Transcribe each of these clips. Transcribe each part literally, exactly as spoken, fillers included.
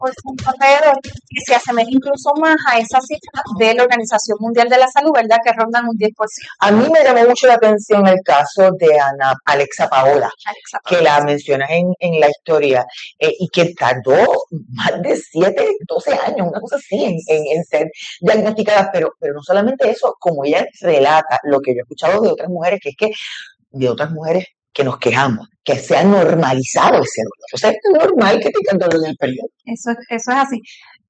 por ciento alrededor, que se asemeja incluso más a esa cifra de la Organización Mundial de la Salud, ¿verdad? Que rondan un diez por ciento. A mí me llamó mucho la atención el caso de Ana Alexa Paola, Alexa que Paola. la mencionas en, en la historia, eh, y que tardó más de siete, doce años, una cosa así, en, en, en ser diagnosticada, pero, pero no solamente eso, como ella relata, lo que yo he escuchado de otras mujeres, que es que de otras mujeres que nos quejamos, que se ha normalizado ese dolor. O sea, es normal que tengan dolor en el periodo. Eso, eso es así.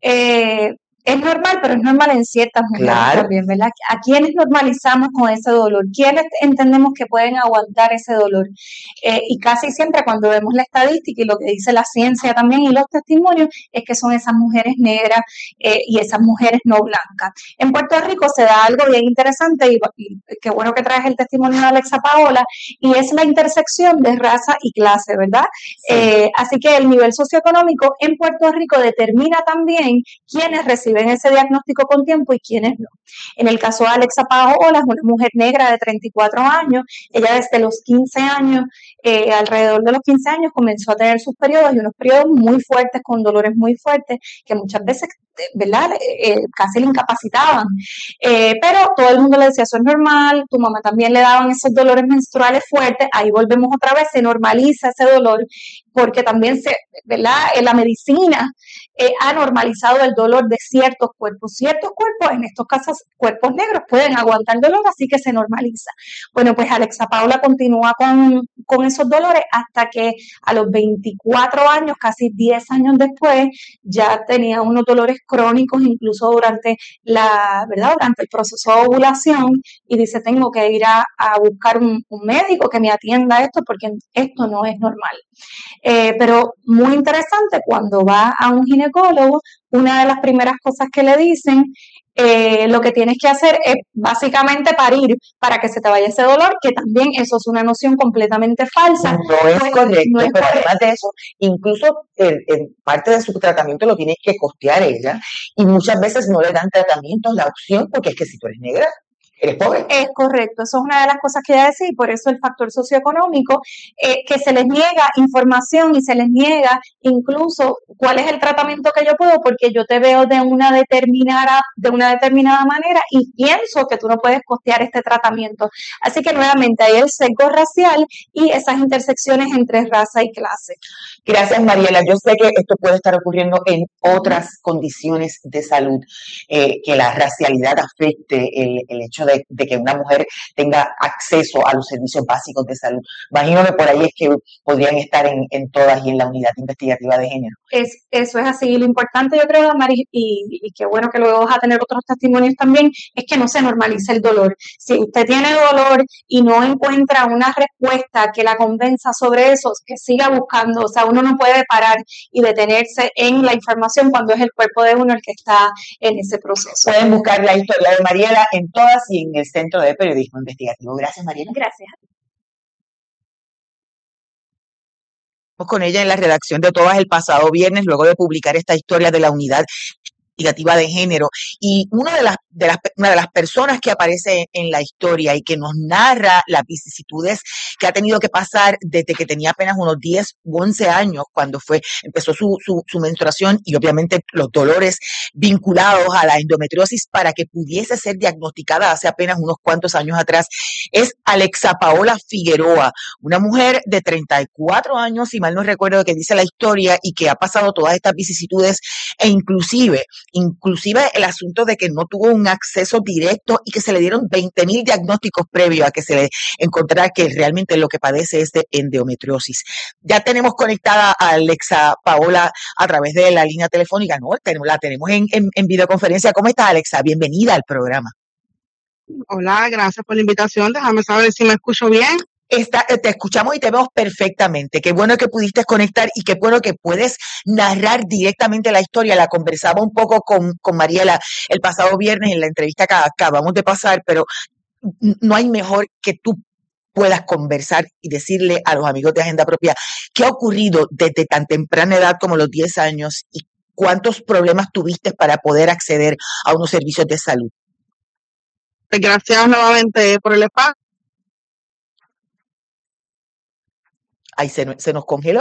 Eh, es normal, pero es normal en ciertas mujeres Claro. también, ¿verdad? ¿A quiénes normalizamos con ese dolor? ¿Quiénes entendemos que pueden aguantar ese dolor? Eh, y casi siempre cuando vemos la estadística y lo que dice la ciencia también y los testimonios, es que son esas mujeres negras eh, y esas mujeres no blancas. En Puerto Rico se da algo bien interesante y, y qué bueno que traes el testimonio de Alexa Paola, y es la intersección de raza y clase, ¿verdad? Sí. Eh, así que el nivel socioeconómico en Puerto Rico determina también quiénes reciben ese diagnóstico con tiempo y quiénes no. En el caso de Alexa Paola, es una mujer negra de treinta y cuatro años, ella desde los quince años, eh, alrededor de los quince años, comenzó a tener sus periodos y unos periodos muy fuertes, con dolores muy fuertes, que muchas veces, ¿verdad?, eh, casi le incapacitaban. Eh, pero todo el mundo le decía, eso es normal, tu mamá también le daban esos dolores menstruales fuertes, ahí volvemos otra vez, se normaliza ese dolor, porque también se, ¿verdad?, en la medicina eh, ha normalizado el dolor de ciertos cuerpos. Ciertos cuerpos, en estos casos cuerpos negros, pueden aguantar el dolor, así que se normaliza. Bueno, pues Alexa Paola continúa con, con esos dolores hasta que a los veinticuatro años, casi diez años después, ya tenía unos dolores crónicos, incluso durante la, ¿verdad?, durante el proceso de ovulación, y dice, tengo que ir a, a buscar un, un médico que me atienda esto, porque esto no es normal. Eh, pero muy interesante, cuando va a un ginecólogo, una de las primeras cosas que le dicen, eh, lo que tienes que hacer es básicamente parir para que se te vaya ese dolor, que también eso es una noción completamente falsa. No es pues, correcto, no es pero correcto. además de eso, incluso el, el parte de su tratamiento lo tiene que costear ella, y muchas veces no le dan tratamientos, la opción, porque es que si tú eres negra, eres pobre. Es correcto, eso es una de las cosas que ella decía, y por eso el factor socioeconómico, eh, que se les niega información y se les niega incluso cuál es el tratamiento que yo puedo, porque yo te veo de una determinada, de una determinada manera y pienso que tú no puedes costear este tratamiento. Así que nuevamente hay el sesgo racial y esas intersecciones entre raza y clase. Gracias, Mariela. Yo sé que esto puede estar ocurriendo en otras condiciones de salud, eh, que la racialidad afecte el, el hecho de, de que una mujer tenga acceso a los servicios básicos de salud. Imagino que por ahí es que podrían estar en, en todas y en la unidad investigativa de género. Es, eso es así. Lo importante, yo creo, Mari, y, y qué bueno que luego vas a tener otros testimonios también, es que no se normalice el dolor. Si usted tiene dolor y no encuentra una respuesta que la convenza sobre eso, que siga buscando. O sea, uno no puede parar y detenerse en la información cuando es el cuerpo de uno el que está en ese proceso. Pueden buscar la historia de Mariela en todas y en el Centro de Periodismo Investigativo. Gracias, Mariela. Gracias. Con ella en la redacción de Todas el pasado viernes, luego de publicar esta historia de la unidad investigativa de género, y una de las, de las, una de las personas que aparece en la historia y que nos narra las vicisitudes que ha tenido que pasar desde que tenía apenas unos diez u once años, cuando fue, empezó su, su, su menstruación, y obviamente los dolores vinculados a la endometriosis para que pudiese ser diagnosticada hace apenas unos cuantos años atrás, es Alexa Paola Figueroa, una mujer de treinta y cuatro años, si mal no recuerdo, que dice la historia, y que ha pasado todas estas vicisitudes, e inclusive inclusive el asunto de que no tuvo un acceso directo y que se le dieron veinte mil diagnósticos previos a que se le encontrara que realmente lo que padece es de endometriosis. Ya tenemos conectada a Alexa Paola a través de la línea telefónica, ¿no? La tenemos en, en, en videoconferencia. ¿Cómo estás, Alexa? Bienvenida al programa. Hola, gracias por la invitación. Déjame saber si me escucho bien. Está, te escuchamos y te vemos perfectamente. Qué bueno que pudiste conectar y qué bueno que puedes narrar directamente la historia. La conversaba un poco con, con Mariela el pasado viernes en la entrevista que acabamos de pasar, pero no hay mejor que tú puedas conversar y decirle a los amigos de Agenda Propia qué ha ocurrido desde tan temprana edad como los diez años y cuántos problemas tuviste para poder acceder a unos servicios de salud. Gracias nuevamente por el espacio. Ahí se, se nos congeló.